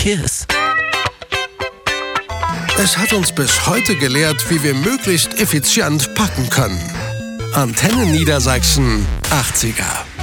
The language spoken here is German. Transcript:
Verkehr ist. Es hat uns bis heute gelehrt, wie wir möglichst effizient parken können. Antenne Niedersachsen 80er.